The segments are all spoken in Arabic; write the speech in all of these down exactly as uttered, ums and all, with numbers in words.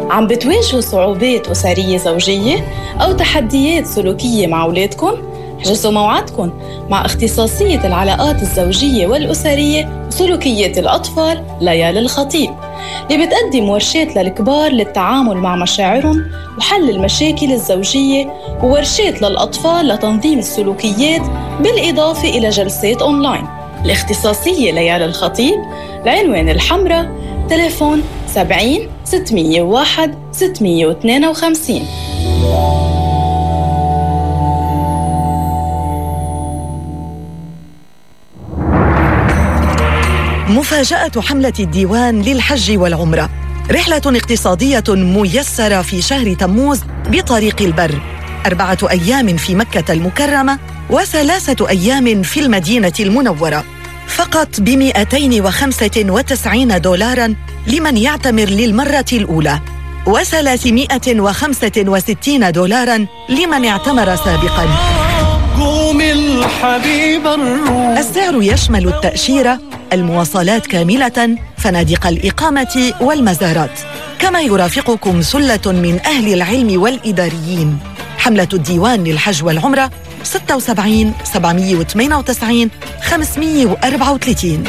عم بتواجهوا صعوبات أسرية زوجية أو تحديات سلوكية مع أولادكم؟ حجزوا موعدكم مع اختصاصية العلاقات الزوجية والأسرية وسلوكيات الأطفال ليال الخطيب، اللي بتقدم ورشات للكبار للتعامل مع مشاعرهم وحل المشاكل الزوجية، وورشات للأطفال لتنظيم السلوكيات، بالإضافة إلى جلسات أونلاين. الاختصاصية ليال الخطيب، العنوان الحمراء، تليفون سبعين ستمية وواحد ستمية واثنين وخمسين. مفاجأة حملة الديوان للحج والعمرة، رحلة اقتصادية ميسرة في شهر تموز بطريق البر، أربعة أيام في مكة المكرمة وثلاثة أيام في المدينة المنورة، فقط بمئتين وخمسة وتسعين دولاراً لمن يعتمر للمرة الأولى، وثلاثمائة وخمسة وستين دولاراً لمن اعتمر سابقاً. السعر يشمل التأشيرة، المواصلات كاملة، فنادق الإقامة والمزارات، كما يرافقكم سلة من أهل العلم والإداريين. حملة الديوان للحج والعمرة ستة وسبعين سبعمية وثمانية وتسعين خمسمية وأربعة وثلاثين.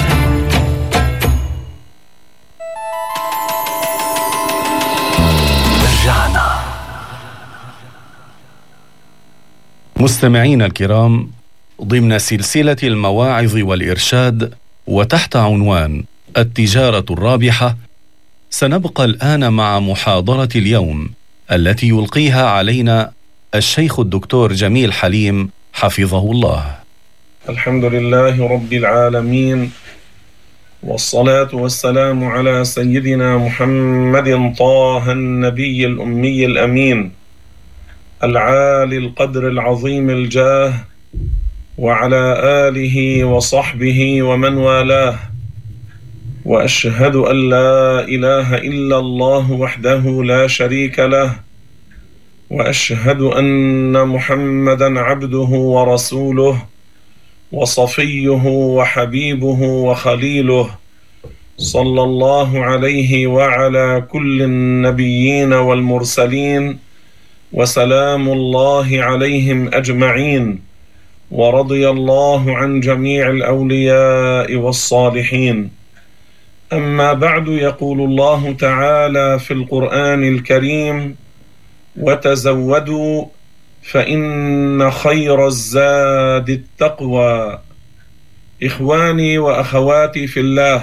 مستمعين الكرام، ضمن سلسلة المواعظ والإرشاد وتحت عنوان التجارة الرابحة، سنبقى الآن مع محاضرة اليوم التي يلقيها علينا الشيخ الدكتور جميل حليم حفظه الله. الحمد لله رب العالمين، والصلاة والسلام على سيدنا محمد طه النبي الأمي الأمين العالي القدر العظيم الجاه، وعلى آله وصحبه ومن والاه، وأشهد أن لا إله إلا الله وحده لا شريك له، وأشهد أن محمدًا عبده ورسوله وصفيه وحبيبه وخليله، صلى الله عليه وعلى كل النبيين والمرسلين، وسلام الله عليهم أجمعين، ورضي الله عن جميع الأولياء والصالحين. أما بعد، يقول الله تعالى في القرآن الكريم: وتزودوا فإن خير الزاد التقوى. إخواني وأخواتي في الله،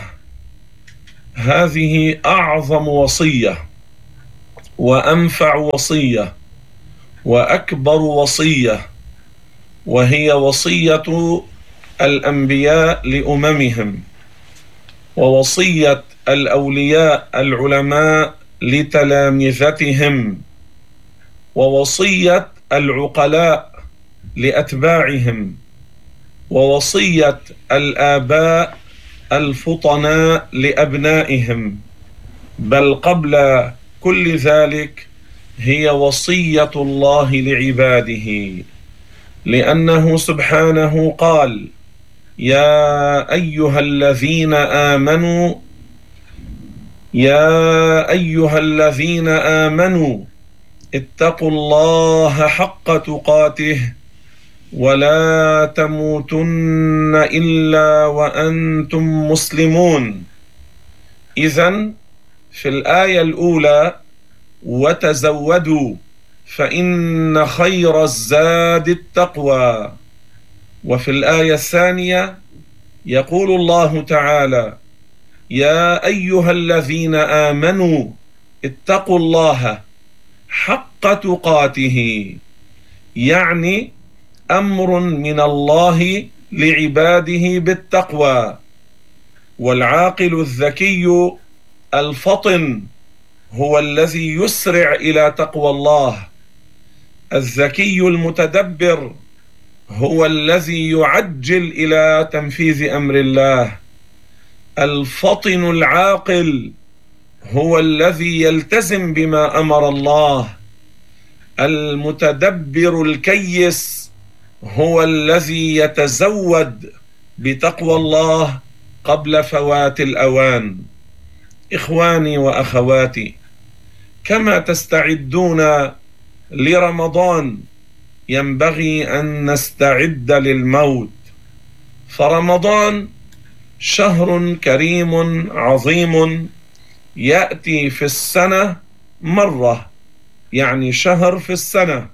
هذه أعظم وصية وأنفع وصية وأكبر وصية، وهي وصية الأنبياء لأممهم، ووصية الأولياء العلماء لتلامذتهم، ووصية العقلاء لأتباعهم، ووصية الآباء الفطناء لأبنائهم، بل قبل كل ذلك هي وصية الله لعباده، لأنه سبحانه قال: يا أيها الذين آمنوا يا أيها الذين آمنوا اتقوا الله حق تقاته ولا تموتن إلا وأنتم مسلمون. إذن في الآية الأولى: وتزودوا فإن خير الزاد التقوى، وفي الآية الثانية يقول الله تعالى: يا أيها الذين آمنوا اتقوا الله حق تقاته، يعني أمر من الله لعباده بالتقوى. والعاقل الذكي الفطن هو الذي يسرع إلى تقوى الله، الذكي المتدبر هو الذي يعجل إلى تنفيذ أمر الله، الفطن العاقل هو الذي يلتزم بما أمر الله، المتدبر الكيس هو الذي يتزود بتقوى الله قبل فوات الأوان. إخواني وأخواتي، كما تستعدون لرمضان ينبغي أن نستعد للموت، فرمضان شهر كريم عظيم يأتي في السنة مرة، يعني شهر في السنة،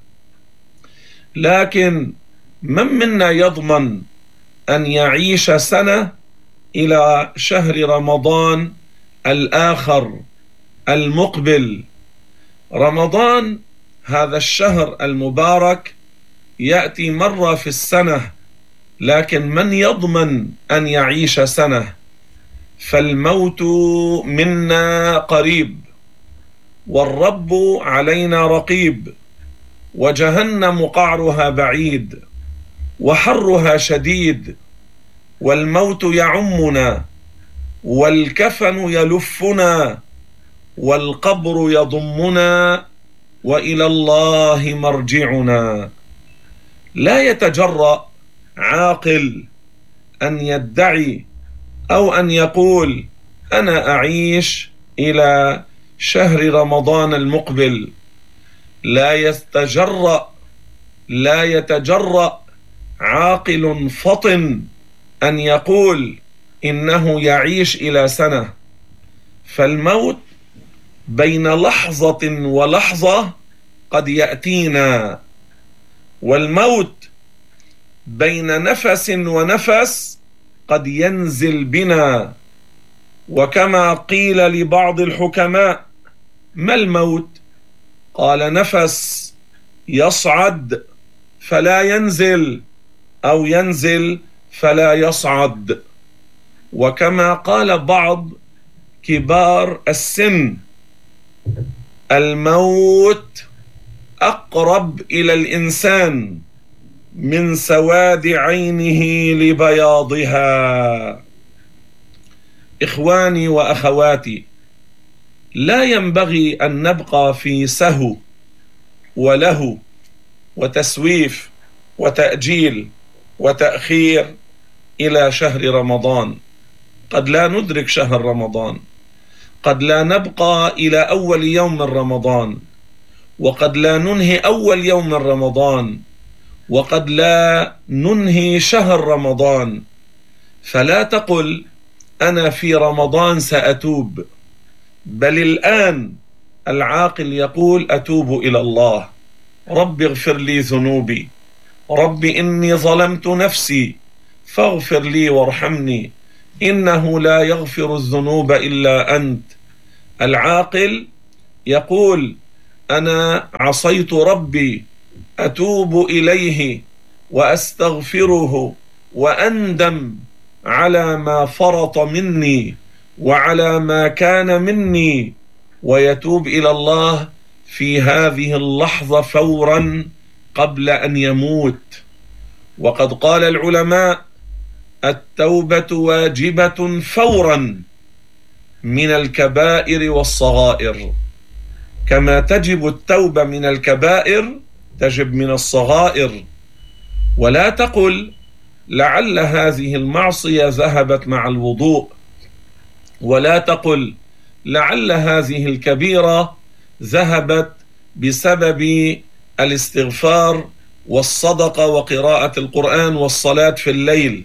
لكن من منا يضمن أن يعيش سنة إلى شهر رمضان الآخر المقبل؟ رمضان هذا الشهر المبارك يأتي مرة في السنة، لكن من يضمن أن يعيش سنة؟ فالموت منا قريب، والرب علينا رقيب، وجهنم قعرها بعيد، وحرها شديد، والموت يعمنا، والكفن يلفنا، والقبر يضمنا، وإلى الله مرجعنا. لا يتجرأ عاقل أن يدعي أو أن يقول أنا أعيش إلى شهر رمضان المقبل. لا يتجرأ لا يتجرأ عاقل فطن أن يقول إنه يعيش إلى سنة، فالموت بين لحظة ولحظة قد يأتينا، والموت بين نفس ونفس قد ينزل بنا. وكما قيل لبعض الحكماء: ما الموت؟ قال: نفس يصعد فلا ينزل، أو ينزل فلا يصعد. وكما قال بعض كبار السن: الموت أقرب إلى الإنسان من سواد عينه لبياضها. إخواني وأخواتي، لا ينبغي أن نبقى في سهو وله وتسويف وتأجيل وتأخير إلى شهر رمضان. قد لا ندرك شهر رمضان، قد لا نبقى إلى أول يوم من رمضان، وقد لا ننهي أول يوم من رمضان، وقد لا ننهي شهر رمضان. فلا تقل أنا في رمضان سأتوب، بل الآن العاقل يقول أتوب إلى الله، رب اغفر لي ذنوبي، رب إني ظلمت نفسي فاغفر لي وارحمني، إنه لا يغفر الذنوب إلا أنت. العاقل يقول أنا عصيت ربي، أتوب إليه وأستغفره وأندم على ما فرط مني وعلى ما كان مني، ويتوب إلى الله في هذه اللحظة فورا قبل أن يموت. وقد قال العلماء: التوبة واجبة فورا من الكبائر والصغائر، كما تجب التوبة من الكبائر تجب من الصغائر. ولا تقل لعل هذه المعصية ذهبت مع الوضوء، ولا تقل لعل هذه الكبيرة ذهبت بسبب الاستغفار والصدقة وقراءة القرآن والصلاة في الليل.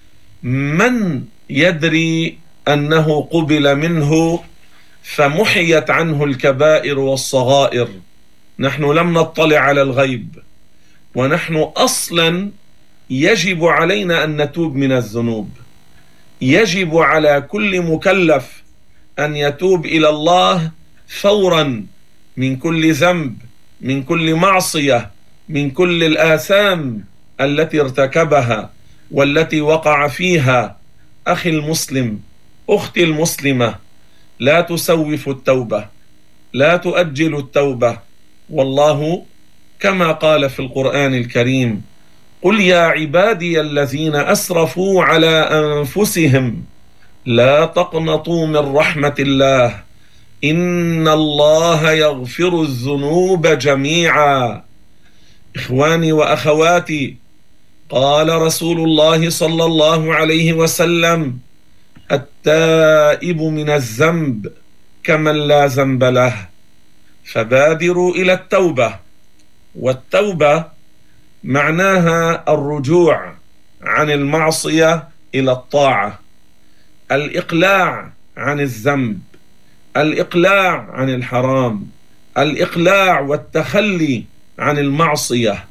من يدري أنه قبل منه فمحيت عنه الكبائر والصغائر؟ نحن لم نطلع على الغيب، ونحن أصلا يجب علينا أن نتوب من الذنوب. يجب على كل مكلف أن يتوب إلى الله فورا من كل ذنب، من كل معصية، من كل الآثام التي ارتكبها والتي وقع فيها. أخي المسلم، أختي المسلمة، لا تسوف التوبة، لا تؤجل التوبة. والله كما قال في القرآن الكريم: قل يا عبادي الذين أسرفوا على أنفسهم لا تقنطوا من رحمة الله إن الله يغفر الذنوب جميعا. إخواني وأخواتي، قال رسول الله صلى الله عليه وسلم: التائب من الذنب كمن لا ذنب له، فبادروا إلى التوبة. والتوبة معناها الرجوع عن المعصية إلى الطاعة، الإقلاع عن الذنب، الإقلاع عن الحرام، الإقلاع والتخلي عن المعصية،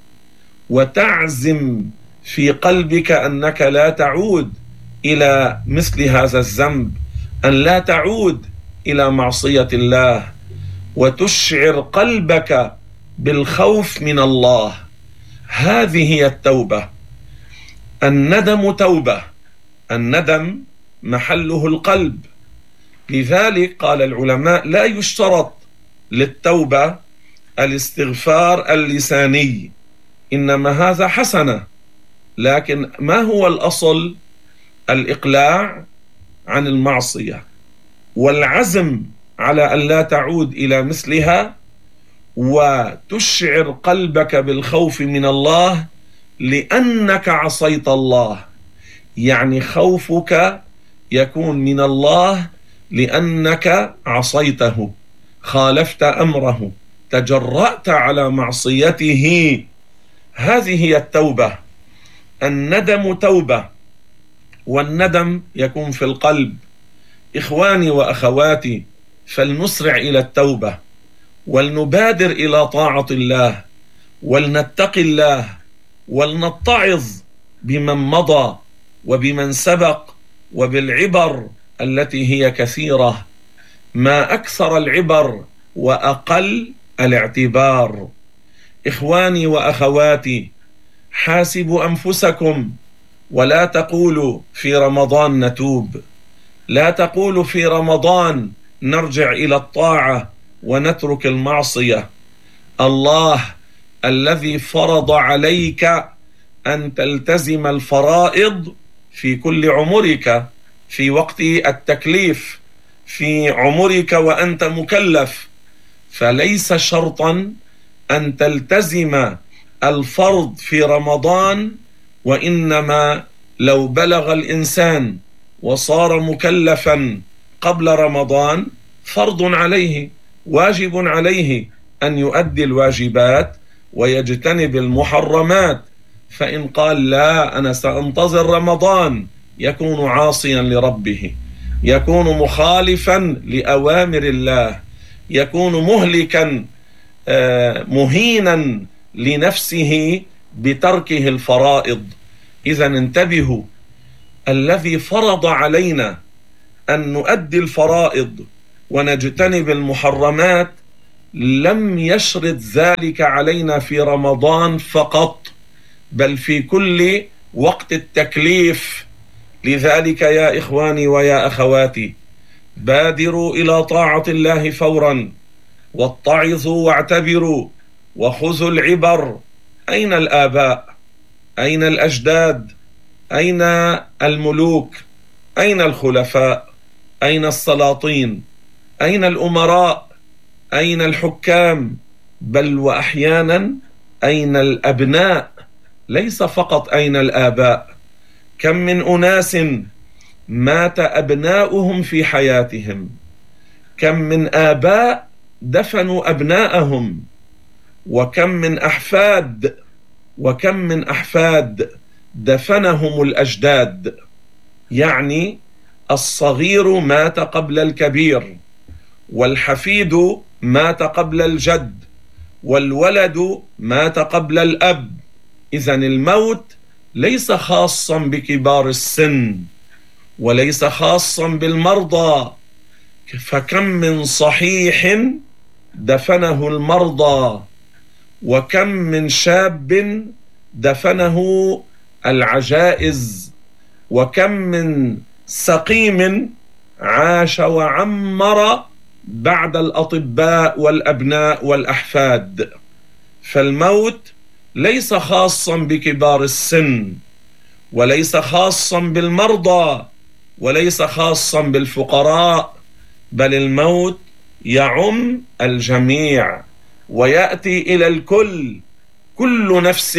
وتعزم في قلبك أنك لا تعود إلى مثل هذا الذنب، أن لا تعود إلى معصية الله، وتشعر قلبك بالخوف من الله. هذه هي التوبة. الندم توبة، الندم محله القلب. لذلك قال العلماء لا يشترط للتوبة الاستغفار اللساني، إنما هذا حسنة، لكن ما هو الأصل؟ الإقلاع عن المعصية والعزم على أن لا تعود إلى مثلها، وتشعر قلبك بالخوف من الله لأنك عصيت الله. يعني خوفك يكون من الله لأنك عصيته، خالفت أمره، تجرأت على معصيته. هذه هي التوبة. الندم توبة، والندم يكون في القلب. إخواني وأخواتي، فلنسرع إلى التوبة، ولنبادر إلى طاعة الله، ولنتقي الله، ولنتعظ بمن مضى وبمن سبق، وبالعبر التي هي كثيرة. ما أكثر العبر وأقل الاعتبار. إخواني وأخواتي، حاسبوا أنفسكم، ولا تقولوا في رمضان نتوب، لا تقولوا في رمضان نرجع إلى الطاعة ونترك المعصية. الله الذي فرض عليك أن تلتزم الفرائض في كل عمرك، في وقت التكليف، في عمرك وأنت مكلف، فليس شرطا أن تلتزم الفرض في رمضان، وإنما لو بلغ الإنسان وصار مكلفا قبل رمضان فرض عليه، واجب عليه أن يؤدي الواجبات ويجتنب المحرمات. فإن قال لا أنا سأنتظر رمضان، يكون عاصيا لربه، يكون مخالفا لأوامر الله، يكون مهلكا مهينا لنفسه بتركه الفرائض. إذا انتبهوا، الذي فرض علينا أن نؤدي الفرائض ونجتنب المحرمات لم يشرط ذلك علينا في رمضان فقط، بل في كل وقت التكليف. لذلك يا إخواني ويا أخواتي، بادروا إلى طاعة الله فورا، واتعظوا واعتبروا وخذوا العبر. أين الآباء؟ أين الأجداد؟ أين الملوك؟ أين الخلفاء؟ أين السلاطين؟ أين الأمراء؟ أين الحكام؟ بل وأحيانا أين الأبناء؟ ليس فقط أين الآباء. كم من أناس مات أبناؤهم في حياتهم، كم من آباء دفنوا أبناءهم، وكم من أحفاد وكم من أحفاد دفنهم الأجداد. يعني الصغير مات قبل الكبير، والحفيد مات قبل الجد، والولد مات قبل الأب. إذن الموت ليس خاصا بكبار السن، وليس خاصا بالمرضى. فكم من صحيح دفنه المرضى، وكم من شاب دفنه العجائز، وكم من سقيم عاش وعمر بعد الأطباء والأبناء والأحفاد. فالموت ليس خاصا بكبار السن، وليس خاصا بالمرضى، وليس خاصا بالفقراء، بل الموت يعم الجميع ويأتي إلى الكل. كل نفس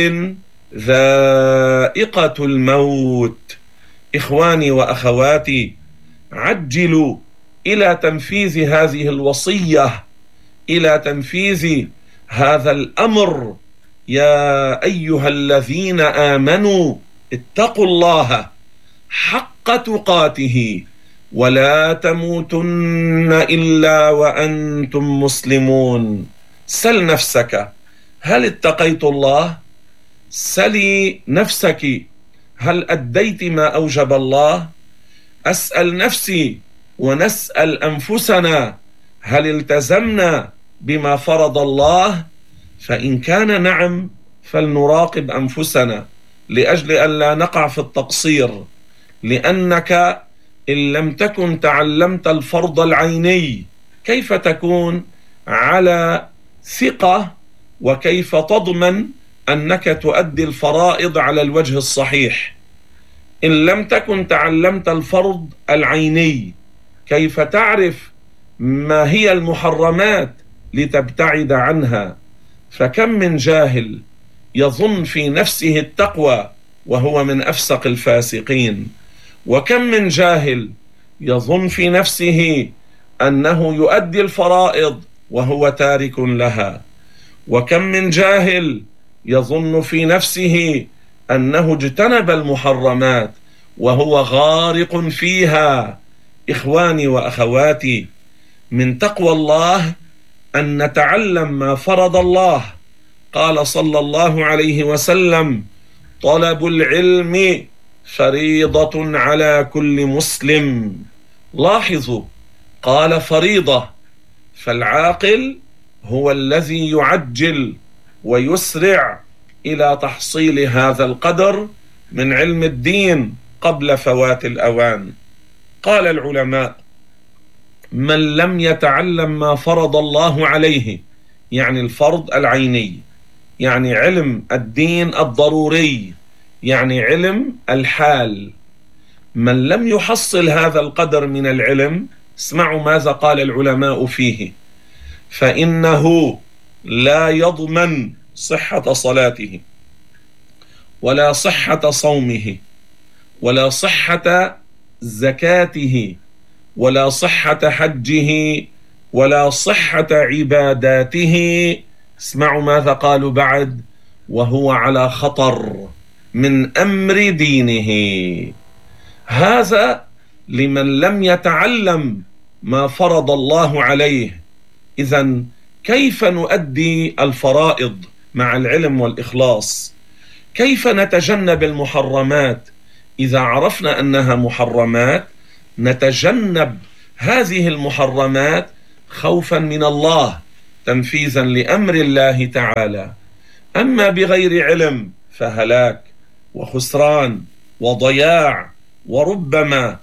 ذائقة الموت. إخواني وأخواتي، عجلوا إلى تنفيذ هذه الوصية إلى تنفيذ هذا الأمر. يا أيها الذين آمنوا اتقوا الله حق تقاته ولا تموتن إلا وأنتم مسلمون. سل نفسك، هل اتقيت الله؟ سلي نفسك، هل أديت ما أوجب الله؟ أسأل نفسي ونسأل أنفسنا، هل التزمنا بما فرض الله؟ فإن كان نعم فلنراقب أنفسنا لأجل أن لا نقع في التقصير، لأنك إن لم تكن تعلمت الفرض العيني كيف تكون على ثقة وكيف تضمن أنك تؤدي الفرائض على الوجه الصحيح؟ إن لم تكن تعلمت الفرض العيني كيف تعرف ما هي المحرمات لتبتعد عنها؟ فكم من جاهل يظن في نفسه التقوى وهو من أفسق الفاسقين، وكم من جاهل يظن في نفسه أنه يؤدي الفرائض وهو تارك لها، وكم من جاهل يظن في نفسه أنه اجتنب المحرمات وهو غارق فيها. إخواني وأخواتي، من تقوى الله أن نتعلم ما فرض الله. قال صلى الله عليه وسلم: طلب العلم فريضة على كل مسلم. لاحظوا، قال فريضة، فالعاقل هو الذي يعجل ويسرع إلى تحصيل هذا القدر من علم الدين قبل فوات الأوان. قال العلماء: من لم يتعلم ما فرض الله عليه، يعني الفرض العيني، يعني علم الدين الضروري، يعني علم الحال، من لم يحصل هذا القدر من العلم، اسمعوا ماذا قال العلماء فيه: فإنه لا يضمن صحة صلاته ولا صحة صومه ولا صحة زكاته ولا صحة حجه ولا صحة عباداته. اسمعوا ماذا قالوا بعد: وهو على خطر من أمر دينه. هذا لمن لم يتعلم ما فرض الله عليه. إذن كيف نؤدي الفرائض مع العلم والإخلاص؟ كيف نتجنب المحرمات؟ إذا عرفنا أنها محرمات نتجنب هذه المحرمات خوفا من الله، تنفيذا لأمر الله تعالى. أما بغير علم فهلاك وخسران وضياع، وربما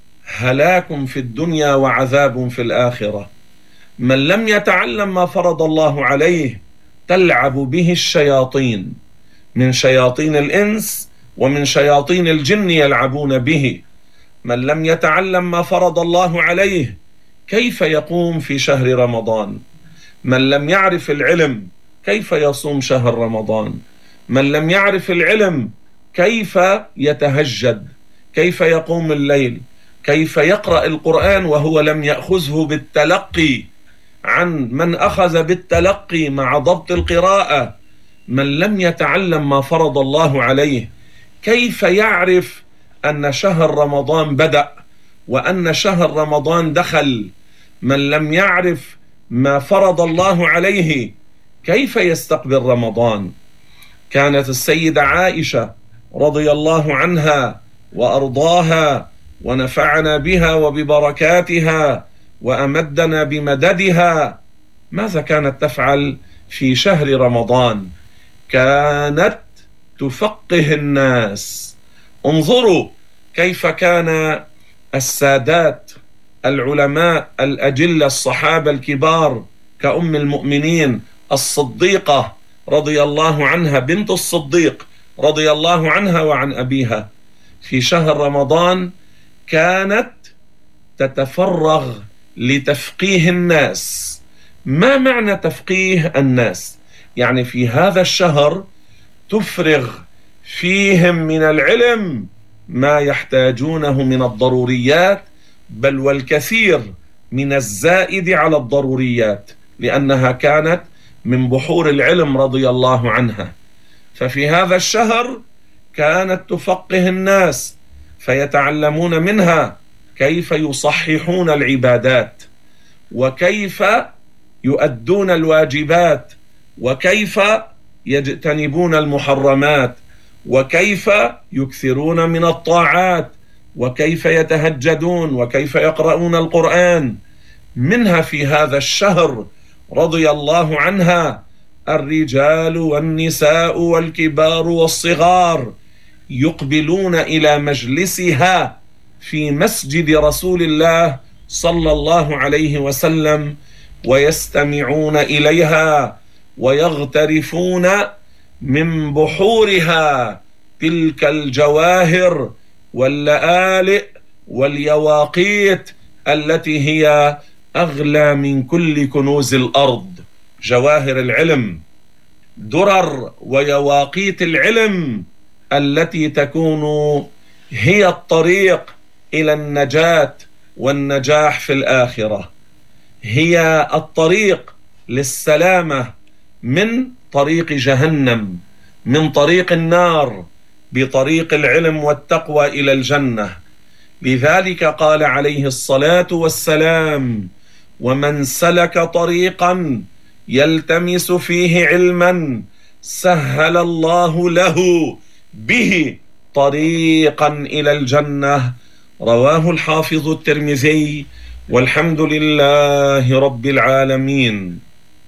هلاك في الدنيا وعذاب في الآخرة. من لم يتعلم ما فرض الله عليه تلعب به الشياطين، من شياطين الإنس ومن شياطين الجن يلعبون به. من لم يتعلم ما فرض الله عليه كيف يقوم في شهر رمضان؟ من لم يعرف العلم كيف يصوم شهر رمضان؟ من لم يعرف العلم كيف يتهجد؟ كيف يقوم الليل؟ كيف يقرأ القرآن وهو لم يأخذه بالتلقي عن من أخذ بالتلقي مع ضبط القراءة؟ من لم يتعلم ما فرض الله عليه كيف يعرف أن شهر رمضان بدأ وأن شهر رمضان دخل؟ من لم يعرف ما فرض الله عليه كيف يستقبل رمضان؟ كانت السيدة عائشة رضي الله عنها وأرضاها ونفعنا بها وببركاتها وأمدنا بمددها، ماذا كانت تفعل في شهر رمضان؟ كانت تفقه الناس. انظروا كيف كان السادات العلماء الأجلة الصحابة الكبار كأم المؤمنين الصديقة رضي الله عنها بنت الصديق رضي الله عنها وعن أبيها، في شهر رمضان كانت تتفرغ لتفقيه الناس. ما معنى تفقيه الناس؟ يعني في هذا الشهر تفرغ فيهم من العلم ما يحتاجونه من الضروريات، بل والكثير من الزائد على الضروريات. لأنها كانت من بحور العلم رضي الله عنها. ففي هذا الشهر كانت تفقه الناس فيتعلمون منها كيف يصححون العبادات، وكيف يؤدون الواجبات، وكيف يجتنبون المحرمات، وكيف يكثرون من الطاعات، وكيف يتهجدون، وكيف يقرؤون القرآن. منها في هذا الشهر رضي الله عنها الرجال والنساء والكبار والصغار يقبلون إلى مجلسها في مسجد رسول الله صلى الله عليه وسلم ويستمعون إليها ويغترفون من بحورها تلك الجواهر واللآلئ واليواقيت التي هي أغلى من كل كنوز الأرض. جواهر العلم، درر ويواقيت العلم التي تكون هي الطريق إلى النجاة والنجاح في الآخرة، هي الطريق للسلامة من طريق جهنم، من طريق النار، بطريق العلم والتقوى إلى الجنة. لذلك قال عليه الصلاة والسلام: ومن سلك طريقا يلتمس فيه علما سهل الله له به طريقا إلى الجنة. رواه الحافظ الترمذي، والحمد لله رب العالمين.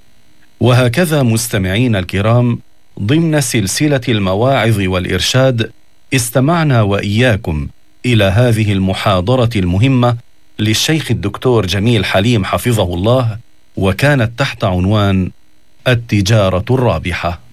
وهكذا مستمعين الكرام، ضمن سلسلة المواعظ والإرشاد استمعنا وإياكم إلى هذه المحاضرة المهمة للشيخ الدكتور جميل حليم حفظه الله، وكانت تحت عنوان التجارة الرابحة.